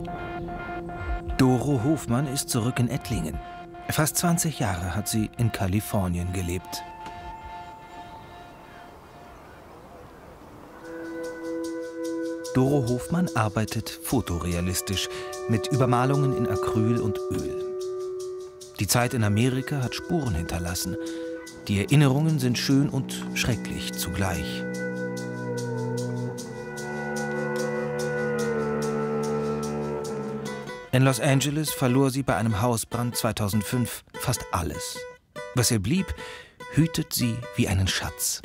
Doro Hofmann ist zurück in Ettlingen. Fast 20 Jahre hat sie in Kalifornien gelebt. Doro Hofmann arbeitet fotorealistisch mit Übermalungen in Acryl und Öl. Die Zeit in Amerika hat Spuren hinterlassen. Die Erinnerungen sind schön und schrecklich zugleich. In Los Angeles verlor sie bei einem Hausbrand 2005 fast alles. Was ihr blieb, hütet sie wie einen Schatz.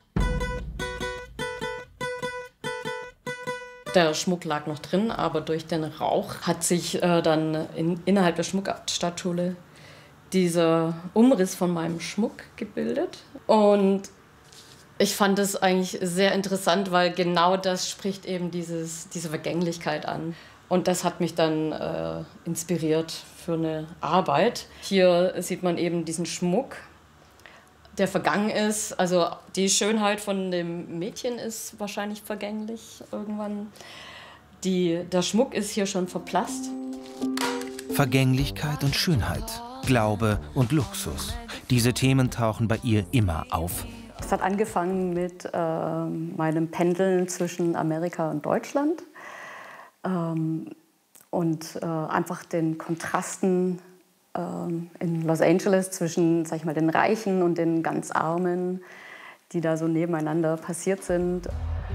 Der Schmuck lag noch drin, aber durch den Rauch hat sich dann innerhalb der Schmuckstatulle dieser Umriss von meinem Schmuck gebildet. Und ich fand es eigentlich sehr interessant, weil genau das spricht eben diese Vergänglichkeit an. Und das hat mich dann inspiriert für eine Arbeit. Hier sieht man eben diesen Schmuck, der vergangen ist. Also die Schönheit von dem Mädchen ist wahrscheinlich vergänglich irgendwann. Der Schmuck ist hier schon verblasst. Vergänglichkeit und Schönheit, Glaube und Luxus. Diese Themen tauchen bei ihr immer auf. Es hat angefangen mit meinem Pendeln zwischen Amerika und Deutschland. Und einfach den Kontrasten in Los Angeles zwischen, sag ich mal, den Reichen und den ganz Armen, die da so nebeneinander passiert sind.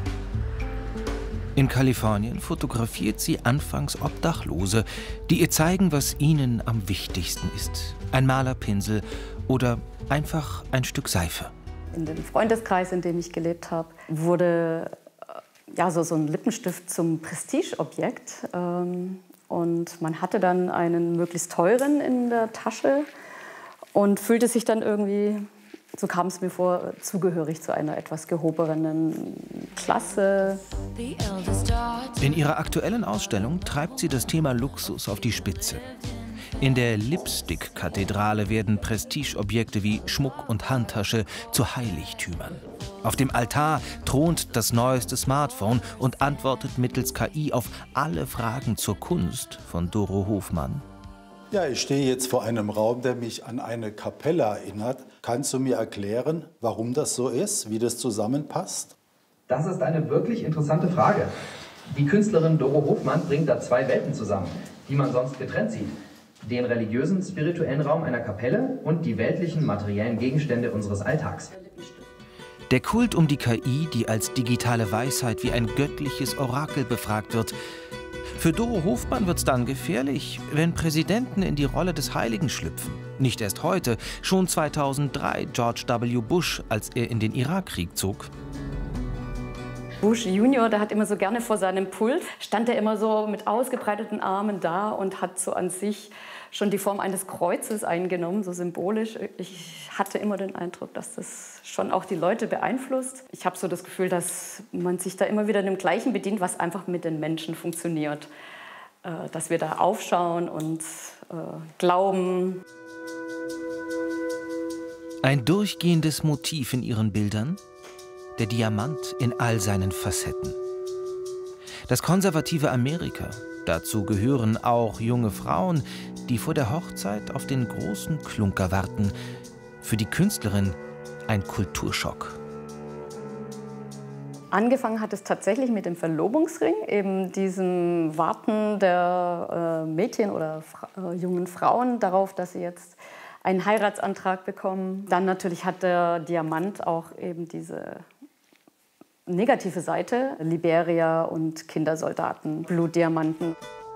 In Kalifornien fotografiert sie anfangs Obdachlose, die ihr zeigen, was ihnen am wichtigsten ist. Ein Malerpinsel oder einfach ein Stück Seife. In dem Freundeskreis, in dem ich gelebt habe, wurde so ein Lippenstift zum Prestigeobjekt. Und man hatte dann einen möglichst teuren in der Tasche und fühlte sich dann irgendwie, so kam es mir vor, zugehörig zu einer etwas gehobenen Klasse. In ihrer aktuellen Ausstellung treibt sie das Thema Luxus auf die Spitze. In der Lipstick-Kathedrale werden Prestigeobjekte wie Schmuck und Handtasche zu Heiligtümern. Auf dem Altar thront das neueste Smartphone und antwortet mittels KI auf alle Fragen zur Kunst von Doro Hofmann. Ja, ich stehe jetzt vor einem Raum, der mich an eine Kapelle erinnert. Kannst du mir erklären, warum das so ist, wie das zusammenpasst? Das ist eine wirklich interessante Frage. Die Künstlerin Doro Hofmann bringt da zwei Welten zusammen, die man sonst getrennt sieht. Den religiösen, spirituellen Raum einer Kapelle und die weltlichen, materiellen Gegenstände unseres Alltags. Der Kult um die KI, die als digitale Weisheit wie ein göttliches Orakel befragt wird. Für Doro Hofmann wird's dann gefährlich, wenn Präsidenten in die Rolle des Heiligen schlüpfen. Nicht erst heute, schon 2003 George W. Bush, als er in den Irakkrieg zog. Bush Junior, der hat immer so gerne vor seinem Pult, stand er immer so mit ausgebreiteten Armen da und hat so an sich schon die Form eines Kreuzes eingenommen, so symbolisch. Ich hatte immer den Eindruck, dass das schon auch die Leute beeinflusst. Ich habe so das Gefühl, dass man sich da immer wieder dem Gleichen bedient, was einfach mit den Menschen funktioniert. Dass wir da aufschauen und glauben. Ein durchgehendes Motiv in ihren Bildern? Der Diamant in all seinen Facetten. Das konservative Amerika, dazu gehören auch junge Frauen, die vor der Hochzeit auf den großen Klunker warten. Für die Künstlerin ein Kulturschock. Angefangen hat es tatsächlich mit dem Verlobungsring, eben diesem Warten der Mädchen oder jungen Frauen darauf, dass sie jetzt einen Heiratsantrag bekommen. Dann natürlich hat der Diamant auch eben diese negative Seite, Liberia und Kindersoldaten, Blutdiamanten.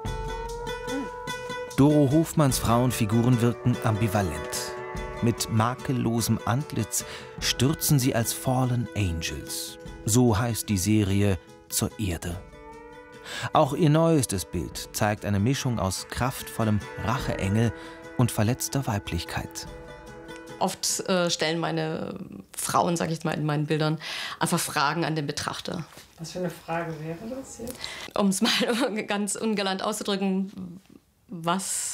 Doro Hofmanns Frauenfiguren wirken ambivalent. Mit makellosem Antlitz stürzen sie als Fallen Angels. So heißt die Serie Zur Erde. Auch ihr neuestes Bild zeigt eine Mischung aus kraftvollem Racheengel und verletzter Weiblichkeit. Oft stellen meine Frauen, sage ich mal, in meinen Bildern einfach Fragen an den Betrachter. Was für eine Frage wäre das jetzt? Um es mal ganz ungalant auszudrücken, was